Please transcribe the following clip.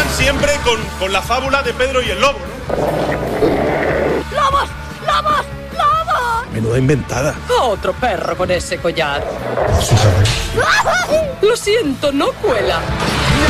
relacionan siempre con la fábula de Pedro y el lobo, ¿no? ¡Lobos! ¡Lobos! ¡Lobos! Menuda inventada. Otro perro con ese collar. Lo siento, no cuela.